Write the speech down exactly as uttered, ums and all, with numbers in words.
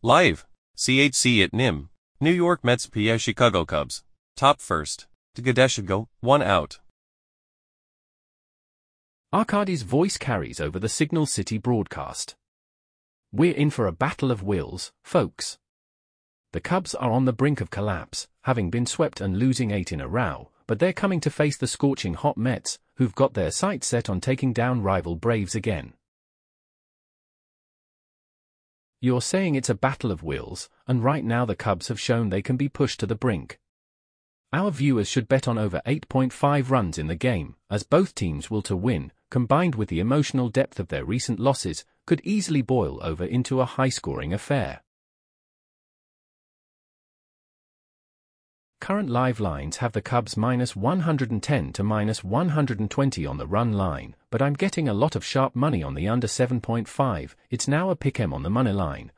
Live. C H C at N I M. New York Mets vs Chicago Cubs. Top first. Gadeshigo, one out. Arkady's voice carries over the Signal City broadcast. We're in for a battle of wills, folks. The Cubs are on the brink of collapse, having been swept and losing eight in a row, but they're coming to face the scorching hot Mets, who've got their sights set on taking down rival Braves again. You're saying it's a battle of wills, and right now the Cubs have shown they can be pushed to the brink. Our viewers should bet on over eight point five runs in the game, as both teams will to win, combined with the emotional depth of their recent losses, could easily boil over into a high-scoring affair. Current live lines have the Cubs minus one hundred ten to minus one hundred twenty on the run line, but I'm getting a lot of sharp money on the under seven point five. It's now a pick 'em on the money line,